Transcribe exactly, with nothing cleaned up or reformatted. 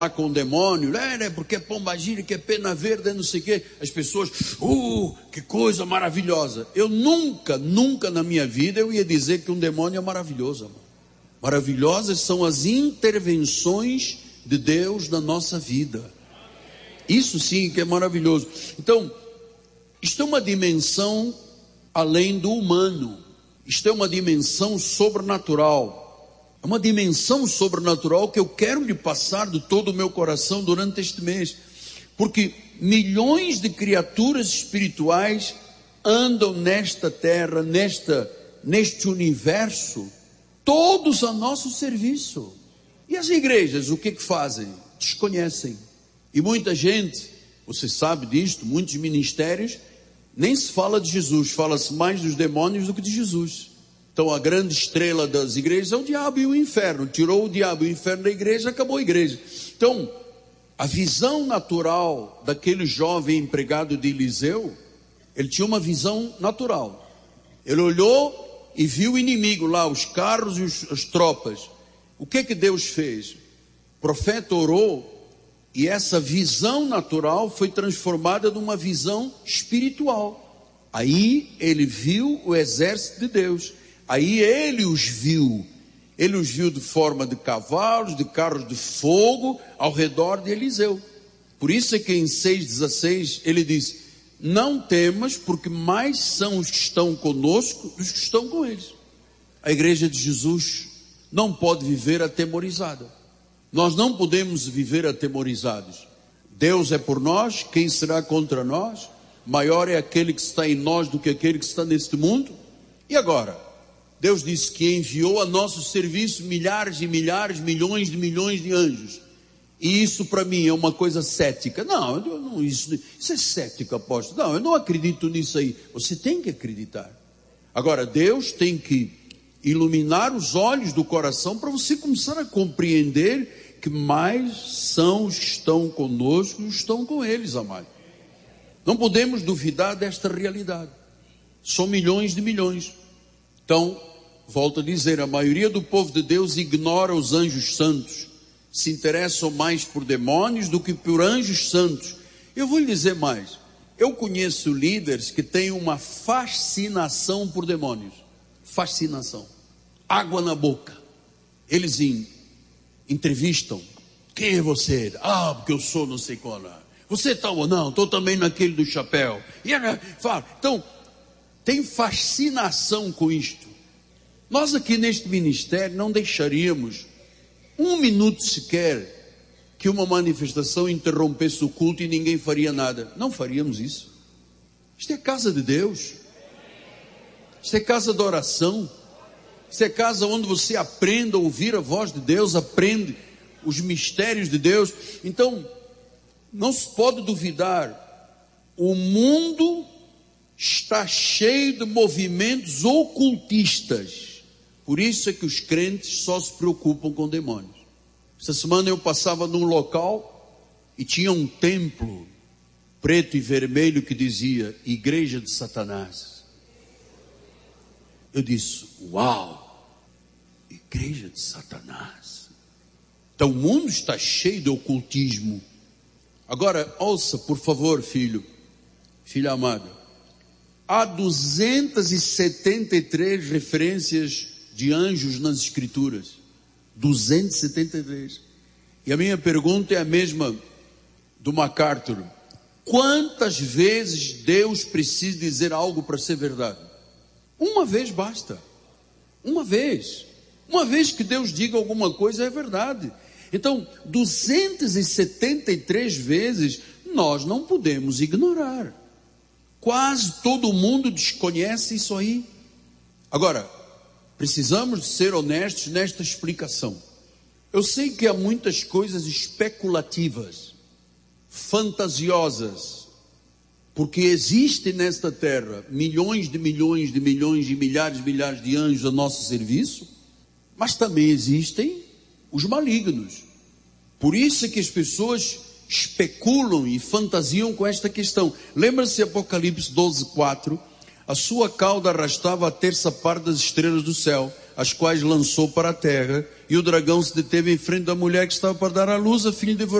com o demônio, é, né, porque é pombagira, que é pena verde, não sei o quê. As pessoas, uh, que coisa maravilhosa. Eu nunca, nunca na minha vida eu ia dizer que um demônio é maravilhoso, amor. Maravilhosas são as intervenções de Deus na nossa vida. Isso sim que é maravilhoso. Então, isto é uma dimensão além do humano. Isto é uma dimensão sobrenatural. É uma dimensão sobrenatural que eu quero lhe passar de todo o meu coração durante este mês. Porque milhões de criaturas espirituais andam nesta terra, nesta, neste universo, todos a nosso serviço. E as igrejas, o que que fazem? Desconhecem. E muita gente, você sabe disto, muitos ministérios, nem se fala de Jesus, fala-se mais dos demônios do que de Jesus. Então a grande estrela das igrejas é o diabo e o inferno. Tirou o diabo e o inferno da igreja, acabou a igreja. Então, a visão natural daquele jovem empregado de Eliseu, ele tinha uma visão natural. Ele olhou e viu o inimigo lá, os carros e os, as tropas. O que que Deus fez? O profeta orou e essa visão natural foi transformada numa visão espiritual. Aí ele viu o exército de Deus. Aí ele os viu, ele os viu de forma de cavalos, de carros de fogo, ao redor de Eliseu. Por isso é que em seis dezesseis ele diz, não temas, porque mais são os que estão conosco dos que estão com eles. A igreja de Jesus não pode viver atemorizada. Nós não podemos viver atemorizados. Deus é por nós, quem será contra nós? Maior é aquele que está em nós do que aquele que está neste mundo. E agora? Deus disse que enviou a nosso serviço milhares e milhares, milhões de milhões de anjos. E isso para mim é uma coisa cética. Não, eu não isso, isso é cético, apóstolo. Não, eu não acredito nisso aí. Você tem que acreditar. Agora, Deus tem que iluminar os olhos do coração para você começar a compreender que mais são os que estão conosco e estão com eles, amados. Não podemos duvidar desta realidade. São milhões de milhões. Então, volto a dizer, a maioria do povo de Deus ignora os anjos santos, se interessam mais por demônios do que por anjos santos. Eu vou lhe dizer mais, eu conheço líderes que têm uma fascinação por demônios, fascinação, água na boca. Eles em, entrevistam, quem é você? Ah, porque eu sou não sei qual. Você está ou não? Estou também naquele do chapéu. E ela fala, então, tem fascinação com isto. Nós aqui neste ministério não deixaríamos um minuto sequer que uma manifestação interrompesse o culto e ninguém faria nada. Não faríamos isso. Isto é casa de Deus. Isto é casa de oração. Isto é casa onde você aprende a ouvir a voz de Deus, aprende os mistérios de Deus. Então, não se pode duvidar. O mundo está cheio de movimentos ocultistas. Por isso é que os crentes só se preocupam com demônios. Esta semana eu passava num local e tinha um templo preto e vermelho que dizia Igreja de Satanás. Eu disse, uau, Igreja de Satanás. Então o mundo está cheio de ocultismo. Agora, ouça por favor, filho, filha amada. Há duzentas e setenta e três referências de anjos nas escrituras. duzentas e setenta e três. E a minha pergunta é a mesma do MacArthur. Quantas vezes Deus precisa dizer algo para ser verdade? Uma vez basta. Uma vez. Uma vez que Deus diga alguma coisa é verdade. Então, duzentas e setenta e três vezes nós não podemos ignorar. Quase todo mundo desconhece isso aí. Agora, precisamos de ser honestos nesta explicação. Eu sei que há muitas coisas especulativas, fantasiosas, porque existem nesta terra milhões de milhões de milhões de milhares de milhares de anjos a nosso serviço, mas também existem os malignos. Por isso é que as pessoas especulam e fantasiam com esta questão. Lembra-se Apocalipse doze, quatro? A sua cauda arrastava a terça parte das estrelas do céu, as quais lançou para a terra, E o dragão se deteve em frente da mulher que estava para dar à luz a filho de